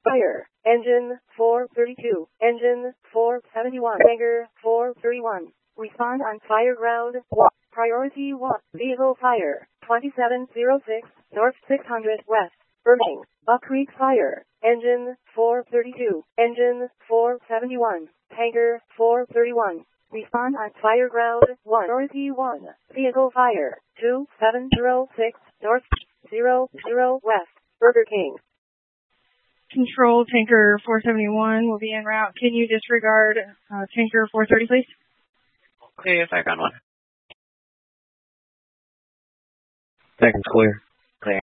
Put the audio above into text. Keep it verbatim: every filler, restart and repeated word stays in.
fire. Engine four thirty-two. Engine four seventy-one. Tanker four thirty-one. Respond on fire ground one. Priority one. Vehicle fire. twenty-seven oh six. North six hundred West. Burning. Buck Creek fire. Engine four thirty-two. Engine four seventy-one. Tanker four thirty-one. Respond on fire ground one. Priority one. Vehicle fire. two seven oh six. North zero zero West. Burger King. Control, Tanker four seventy-one will be en route. Can you disregard uh, Tanker four thirty, please? Okay, fire ground one. Tanker's clear.